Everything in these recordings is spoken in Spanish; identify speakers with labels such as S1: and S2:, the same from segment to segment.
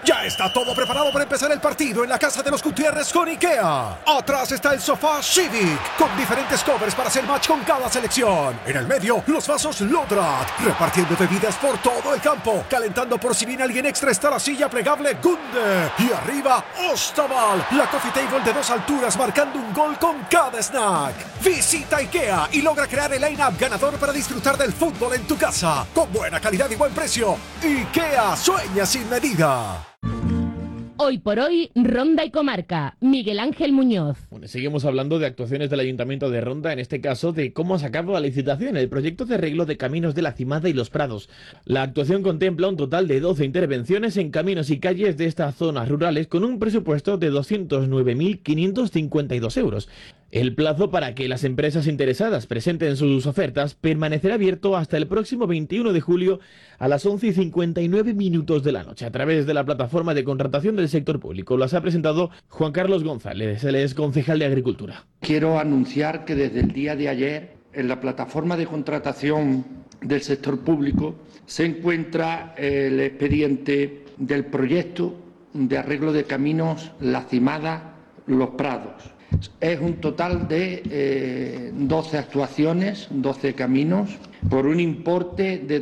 S1: Ya está todo preparado para empezar el partido en la casa de los Gutiérrez con IKEA. Atrás está el sofá Civic, con diferentes covers para hacer match con cada selección. En el medio, los vasos Lodrat, repartiendo bebidas por todo el campo. Calentando por si viene alguien extra está la silla plegable Gunde. Y arriba, Ostaval, la coffee table de 2 alturas marcando un gol con cada snack. Visita IKEA y logra crear el line-up ganador para disfrutar del fútbol en tu casa. Con buena calidad y buen precio. IKEA sueña sin medida.
S2: Hoy por hoy, Ronda y Comarca. Miguel Ángel Muñoz.
S3: Bueno, seguimos hablando de actuaciones del Ayuntamiento de Ronda, en este caso de cómo ha sacado a licitación el proyecto de arreglo de caminos de la Cimada y los Prados. La actuación contempla un total de 12 intervenciones en caminos y calles de estas zonas rurales con un presupuesto de 209.552 euros. El plazo para que las empresas interesadas presenten sus ofertas permanecerá abierto hasta el próximo 21 de julio a las 11:59 de la noche a través de la plataforma de contratación del sector público. Las ha presentado Juan Carlos González, él es concejal de Agricultura.
S4: Quiero anunciar que desde el día de ayer en la plataforma de contratación del sector público se encuentra el expediente del proyecto de arreglo de caminos La Cimada, Los Prados. Es un total de 12 actuaciones, 12 caminos, por un importe de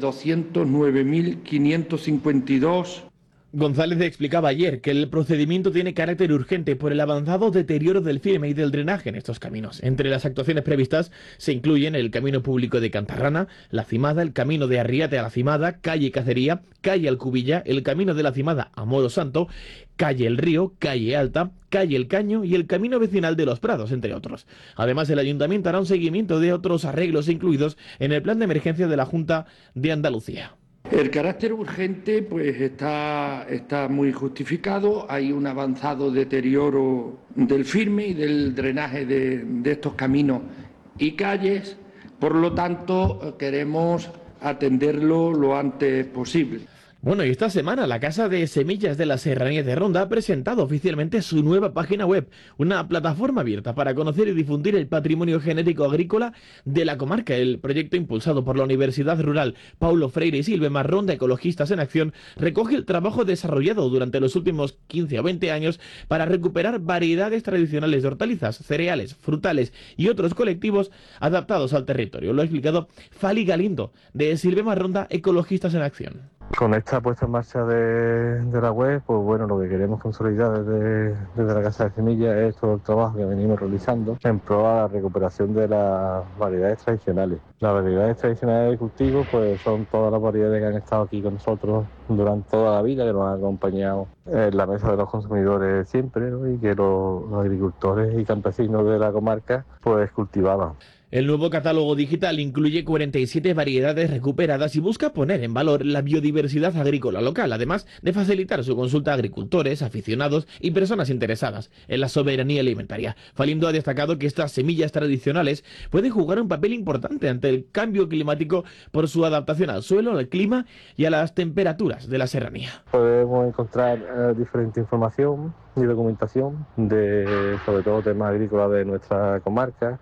S4: 209.552.
S3: González explicaba ayer que el procedimiento tiene carácter urgente por el avanzado deterioro del firme y del drenaje en estos caminos. Entre las actuaciones previstas se incluyen el Camino Público de Cantarrana, La Cimada, el Camino de Arriate a La Cimada, Calle Cacería, Calle Alcubilla, el Camino de La Cimada a Moro Santo, Calle El Río, Calle Alta, Calle El Caño y el Camino Vecinal de los Prados, entre otros. Además, el Ayuntamiento hará un seguimiento de otros arreglos incluidos en el plan de emergencia de la Junta de Andalucía.
S4: El carácter urgente pues está muy justificado. Hay un avanzado deterioro del firme y del drenaje de estos caminos y calles. Por lo tanto, queremos atenderlo lo antes posible.
S3: Bueno, y esta semana la Casa de Semillas de la Serranía de Ronda ha presentado oficialmente su nueva página web, una plataforma abierta para conocer y difundir el patrimonio genético agrícola de la comarca. El proyecto impulsado por la Universidad Rural Paulo Freire y Silvemar Ronda Ecologistas en Acción recoge el trabajo desarrollado durante los últimos 15 o 20 años para recuperar variedades tradicionales de hortalizas, cereales, frutales y otros colectivos adaptados al territorio. Lo ha explicado Fali Galindo, de Silvemar Ronda Ecologistas en Acción.
S5: Con esta puesta en marcha de la web, pues bueno, lo que queremos consolidar desde la Casa de Semillas es todo el trabajo que venimos realizando en pro a la recuperación de las variedades tradicionales. Las variedades tradicionales de cultivo pues son todas las variedades que han estado aquí con nosotros durante toda la vida, que nos han acompañado en la mesa de los consumidores siempre, ¿no? Y que los agricultores y campesinos de la comarca pues cultivaban.
S3: El nuevo catálogo digital incluye 47 variedades recuperadas y busca poner en valor la biodiversidad agrícola local, además de facilitar su consulta a agricultores, aficionados y personas interesadas en la soberanía alimentaria. Falindo ha destacado que estas semillas tradicionales pueden jugar un papel importante ante el cambio climático por su adaptación al suelo, al clima y a las temperaturas de la serranía.
S5: Podemos encontrar diferente información y documentación de sobre todo temas agrícolas de nuestra comarca.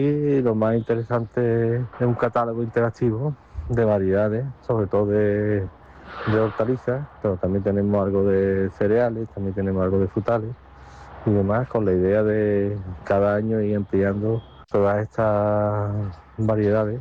S5: Y lo más interesante es un catálogo interactivo de variedades, sobre todo de hortalizas, pero también tenemos algo de cereales, también tenemos algo de frutales y demás, con la idea de cada año ir ampliando todas estas variedades.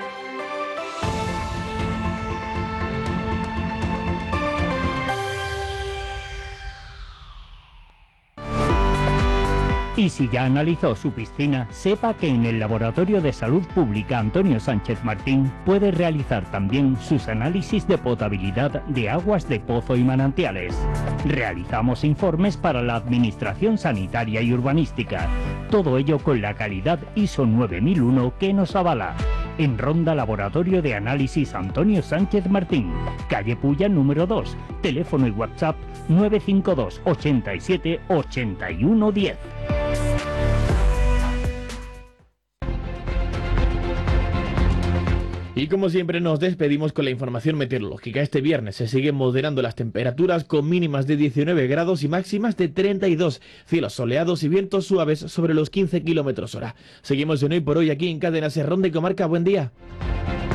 S6: Y si ya analizó su piscina, sepa que en el Laboratorio de Salud Pública Antonio Sánchez Martín puede realizar también sus análisis de potabilidad de aguas de pozo y manantiales. Realizamos informes para la Administración Sanitaria y Urbanística. Todo ello con la calidad ISO 9001 que nos avala. En Ronda, Laboratorio de Análisis Antonio Sánchez Martín, calle Puya número 2, teléfono y WhatsApp 952 87 81 10.
S3: Y como siempre nos despedimos con la información meteorológica. Este viernes se siguen moderando las temperaturas con mínimas de 19 grados y máximas de 32. Cielos soleados y vientos suaves sobre los 15 km/h. Seguimos en Hoy por Hoy aquí en Cadena Ser Ronda y Comarca. Buen día.